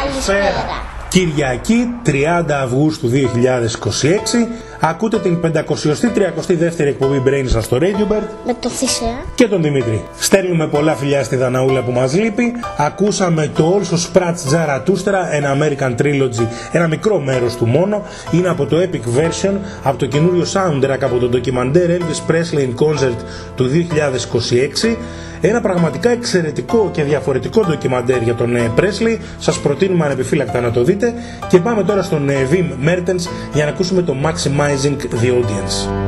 Καλησπέρα. Κυριακή 30 Αυγούστου 2026. Ακούτε την 532η εκπομπή Brains στο Radiobird Με το Θησέα και τον Δημήτρη. Στέλνουμε πολλά φιλιά στη Δαναούλα που μας λείπει. Ακούσαμε το Also Sprats Zarathustra, ένα American Trilogy, ένα μικρό μέρος του μόνο. Είναι από το Epic Version, από το καινούριο soundtrack από το ντοκιμαντέρ Elvis Presley in Concert του 2026. Ένα πραγματικά εξαιρετικό και διαφορετικό ντοκιμαντέρ για τον Presley. Σας προτείνουμε ανεπιφύλακτα να το δείτε. Και πάμε τώρα στον Wim Mertens για να ακούσουμε το Maximizing the Audience.